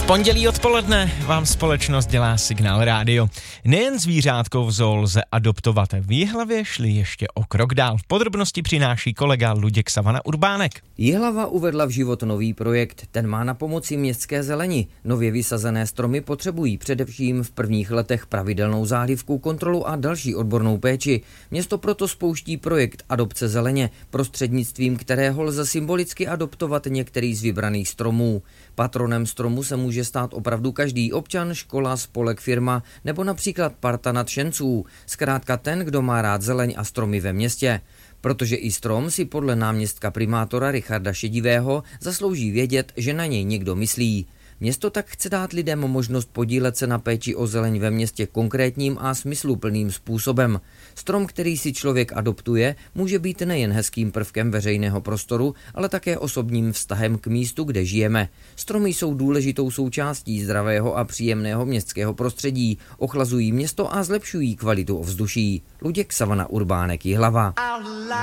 Pondělí odpoledne vám společnost dělá Signál rádio. Nejen zvířátko v zoo lze adoptovat, v Jihlavě šli ještě o krok dál. Podrobnosti přináší kolega Luděk Savana Urbánek. Jihlava uvedla v život nový projekt, ten má na pomoci městské zeleni. Nově vysazené stromy potřebují především v prvních letech pravidelnou záhlivku, kontrolu a další odbornou péči. Město proto spouští projekt Adopce zeleně, prostřednictvím kterého lze symbolicky adoptovat některý z vybraných stromů. Patronem stromu se může stát opravdu každý občan, škola, spolek, firma nebo například parta nadšenců. Zkrátka ten, kdo má rád zeleň a stromy ve městě. Protože i strom si podle náměstka primátora Richarda Šedivého zaslouží vědět, že na něj někdo myslí. Město tak chce dát lidem možnost podílet se na péči o zeleň ve městě konkrétním a smysluplným způsobem. Strom, který si člověk adoptuje, může být nejen hezkým prvkem veřejného prostoru, ale také osobním vztahem k místu, kde žijeme. Stromy jsou důležitou součástí zdravého a příjemného městského prostředí, ochlazují město a zlepšují kvalitu ovzduší. Luděk Savana Urbánek, Jihlava.